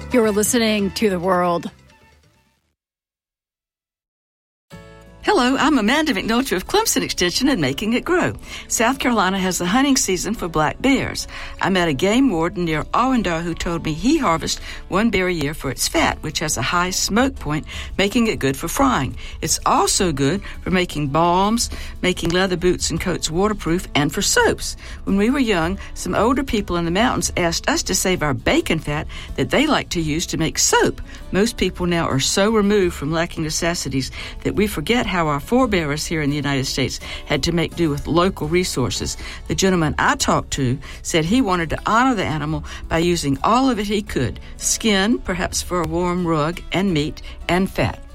You're listening to The World. Hello, I'm Amanda McNulty of Clemson Extension and Making It Grow. South Carolina has the hunting season for black bears. I met a game warden near Auwindar who told me he harvests one bear a year for its fat, which has a high smoke point, making it good for frying. It's also good for making balms, making leather boots and coats waterproof, and for soaps. When we were young, some older people in the mountains asked us to save our bacon fat that they like to use to make soap. Most people now are so removed from lacking necessities that we forget how our forebears here in the United States had to make do with local resources. The gentleman I talked to said he wanted to honor the animal by using all of it he could: skin, perhaps for a warm rug, and meat, and fat.